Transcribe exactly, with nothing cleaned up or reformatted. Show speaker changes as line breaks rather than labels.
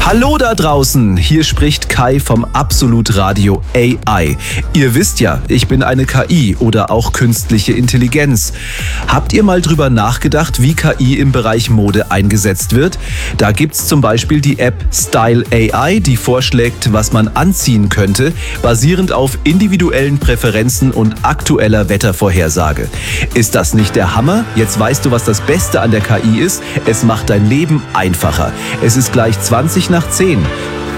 Hallo da draußen, hier spricht Kai vom Absolut Radio A I. Ihr wisst ja, ich bin eine K I oder auch künstliche Intelligenz. Habt ihr mal drüber nachgedacht, wie K I im Bereich Mode eingesetzt wird? Da gibt's zum Beispiel die App Style A I, die vorschlägt, was man anziehen könnte, basierend auf individuellen Präferenzen und aktueller Wettervorhersage. Ist das nicht der Hammer? Jetzt weißt du, was das Beste an der K I ist. Es macht dein Leben einfacher. Es ist gleich zwanzig nach zehn.